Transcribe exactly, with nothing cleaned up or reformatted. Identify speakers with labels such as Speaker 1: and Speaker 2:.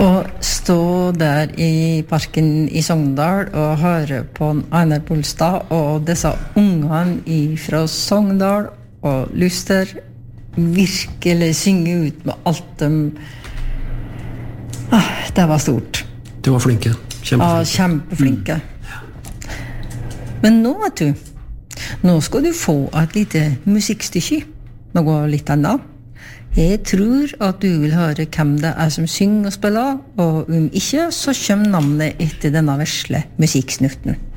Speaker 1: Og stå der i parken i Sogndal og høre på Einar Bolstad og disse ungene fra Sogndal og Luster virkelig synge ut med alt de... Ah, det var stort.
Speaker 2: De var flinke. Kjempeflinke.
Speaker 1: Ja, kjempeflinke.
Speaker 2: Mm. Ja.
Speaker 1: Men nå, vet du, nå skal du få et lite musikkstykke. Noe litt annet. Jeg tror at du vil høre hvem det er som synger og spiller, og om ikke, så kommer navnet etter denne vesle musikksnutten.